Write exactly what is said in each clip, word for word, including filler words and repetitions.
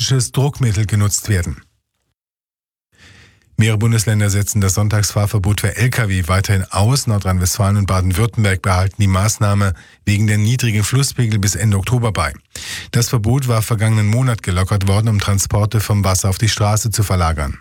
politisches Druckmittel genutzt werden. Mehrere Bundesländer setzen das Sonntagsfahrverbot für L K W weiterhin aus. Nordrhein-Westfalen und Baden-Württemberg behalten die Maßnahme wegen der niedrigen Flusspegel bis Ende Oktober bei. Das Verbot war vergangenen Monat gelockert worden, um Transporte vom Wasser auf die Straße zu verlagern.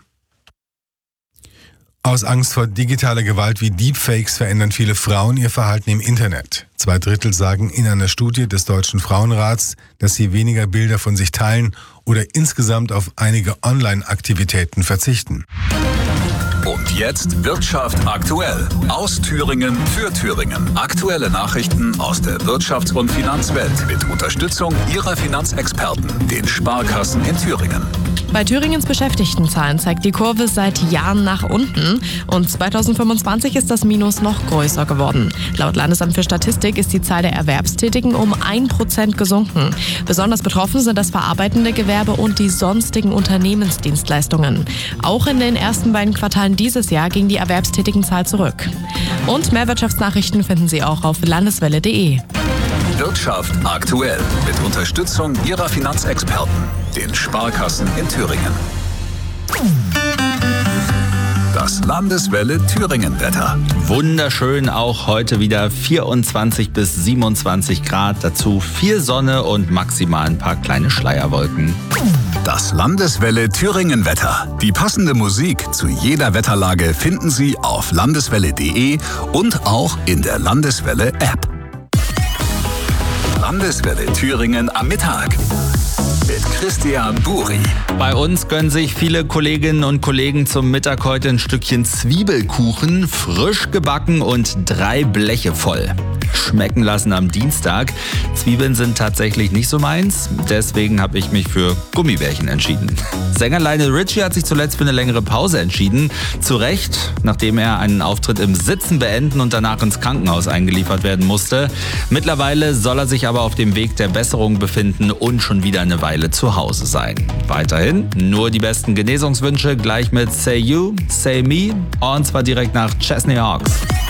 Aus Angst vor digitaler Gewalt wie Deepfakes verändern viele Frauen ihr Verhalten im Internet. Zwei Drittel sagen in einer Studie des Deutschen Frauenrats, dass sie weniger Bilder von sich teilen oder insgesamt auf einige Online-Aktivitäten verzichten. Und jetzt Wirtschaft aktuell. Aus Thüringen für Thüringen. Aktuelle Nachrichten aus der Wirtschafts- und Finanzwelt mit Unterstützung Ihrer Finanzexperten, den Sparkassen in Thüringen. Bei Thüringens Beschäftigtenzahlen zeigt die Kurve seit Jahren nach unten und zweitausendfünfundzwanzig ist das Minus noch größer geworden. Laut Landesamt für Statistik ist die Zahl der Erwerbstätigen um ein Prozent gesunken. Besonders betroffen sind das verarbeitende Gewerbe und die sonstigen Unternehmensdienstleistungen. Auch in den ersten beiden Quartalen dieses Jahr ging die Erwerbstätigenzahl zurück. Und mehr Wirtschaftsnachrichten finden Sie auch auf landeswelle punkt de. Wirtschaft aktuell mit Unterstützung Ihrer Finanzexperten, den Sparkassen in Thüringen. Das Landeswelle Thüringen-Wetter. Wunderschön, auch heute wieder vierundzwanzig bis siebenundzwanzig Grad, dazu viel Sonne und maximal ein paar kleine Schleierwolken. Das Landeswelle Thüringen-Wetter. Die passende Musik zu jeder Wetterlage finden Sie auf landeswelle punkt de und auch in der Landeswelle-App. Landeswelle Thüringen am Mittag mit Christian Buri. Bei uns gönnen sich viele Kolleginnen und Kollegen zum Mittag heute ein Stückchen Zwiebelkuchen, frisch gebacken und drei Bleche voll. Schmecken lassen am Dienstag. Zwiebeln sind tatsächlich nicht so meins, deswegen habe ich mich für Gummibärchen entschieden. Sänger Lionel Richie hat sich zuletzt für eine längere Pause entschieden. Zu Recht, nachdem er einen Auftritt im Sitzen beenden und danach ins Krankenhaus eingeliefert werden musste. Mittlerweile soll er sich aber auf dem Weg der Besserung befinden und schon wieder eine Weile zu Hause sein. Weiterhin nur die besten Genesungswünsche, gleich mit Say You, Say Me und zwar direkt nach Chesney Hawks.